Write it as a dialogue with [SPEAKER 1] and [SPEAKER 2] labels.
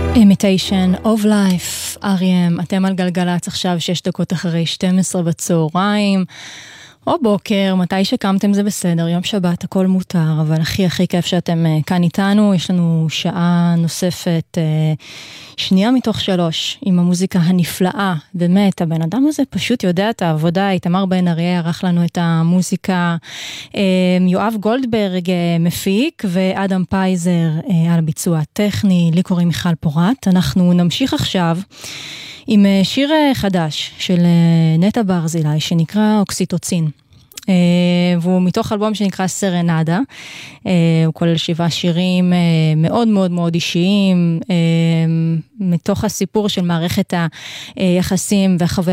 [SPEAKER 1] Imitation of Life, R.E.M. אתם על גלגלץ עכשיו 6 דקות אחרי 12 בצהריים, או בוקר, מתי שקמתם זה בסדר, יום שבת הכל מותר, אבל הכי כיף שאתם כאן איתנו, יש לנו שעה נוספת, שנייה מתוך 3, עם המוזיקה הנפלאה, באמת, הבן אדם הזה פשוט יודע את העבודה, איתמר בן אריה ערך לנו את המוזיקה, יואב גולדברג מפיק, ואדם פייזר על הביצוע הטכני, לי קוראים מיכל פורט, אנחנו נמשיך עכשיו, עם שיר חדש של נטע ברזילי שנקרא אוקסיטוצין, והוא מתוך אלבום שנקרא סרנדה, הוא כולל 7 שירים מאוד מאוד מאוד אישיים, מתוך הסיפור של מערכת היחסים והחוויה